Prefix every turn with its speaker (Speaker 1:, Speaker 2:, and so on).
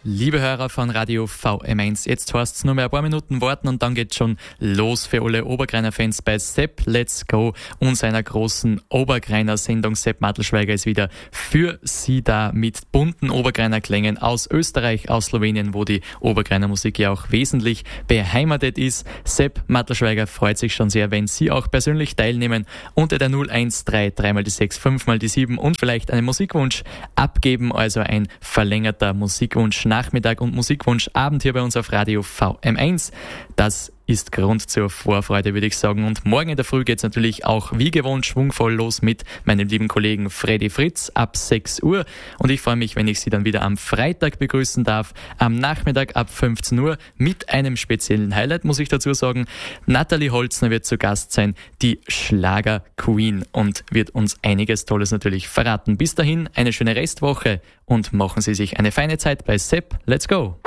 Speaker 1: Liebe Hörer von Radio VM1, jetzt heißt es nur mehr ein paar Minuten warten und dann geht's schon los für alle Obergreiner-Fans bei Sepp Let's Go und seiner großen Obergreiner-Sendung. Sepp Mattelschweiger ist wieder für Sie da mit bunten Obergreiner-Klängen aus Österreich, aus Slowenien, wo die Obergreiner Musik ja auch wesentlich beheimatet ist. Sepp Mattelschweiger freut sich schon sehr, wenn Sie auch persönlich teilnehmen unter der 013 3 mal die 6 5 mal die 7 und vielleicht einen Musikwunsch abgeben, also ein verlängerter Musikwunsch Nachmittag und Musikwunschabend hier bei uns auf Radio VM1. Das ist Grund zur Vorfreude, würde ich sagen. Und morgen in der Früh geht's natürlich auch wie gewohnt schwungvoll los mit meinem lieben Kollegen Freddy Fritz ab 6 Uhr. Und ich freue mich, wenn ich Sie dann wieder am Freitag begrüßen darf, am Nachmittag ab 15 Uhr mit einem speziellen Highlight, muss ich dazu sagen. Nathalie Holzner wird zu Gast sein, die Schlager-Queen, und wird uns einiges Tolles natürlich verraten. Bis dahin eine schöne Restwoche und machen Sie sich eine feine Zeit bei Sepp Let's Go!